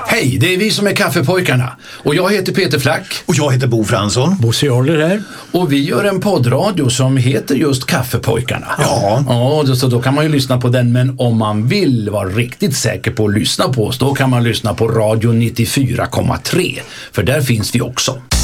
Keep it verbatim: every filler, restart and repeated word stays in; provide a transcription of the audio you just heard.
Hej, det är vi som är Kaffepojkarna. Och jag heter Peter Flack. Och jag heter Bo Fransson. Bosse Joller här. Och vi gör en poddradio som heter just Kaffepojkarna. Ja. Ja, så då kan man ju lyssna på den. Men om man vill vara riktigt säker på att lyssna på oss, då kan man lyssna på Radio nittiofyra komma tre. För där finns vi också.